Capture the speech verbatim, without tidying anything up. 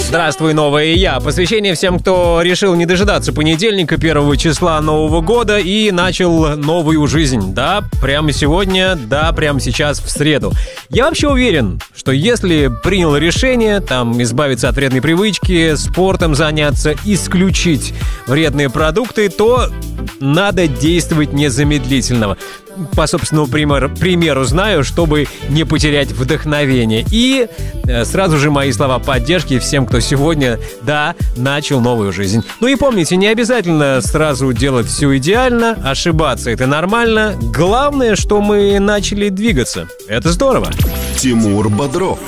Здравствуй, новое я. Посвящение всем, кто решил не дожидаться понедельника, первого числа Нового года и начал новую жизнь. Да, прямо сегодня, да, прямо сейчас, в среду. Я вообще уверен, что если принял решение, там, избавиться от вредной привычки, спортом заняться, исключить вредные продукты, то надо действовать незамедлительно. По собственному примеру, примеру знаю, чтобы не потерять вдохновение. И э, сразу же мои слова поддержки всем, кто сегодня, да, начал новую жизнь. Ну и помните, не обязательно сразу делать все идеально, ошибаться — это нормально. Главное, что мы начали двигаться. Это здорово. Тимур Бодров.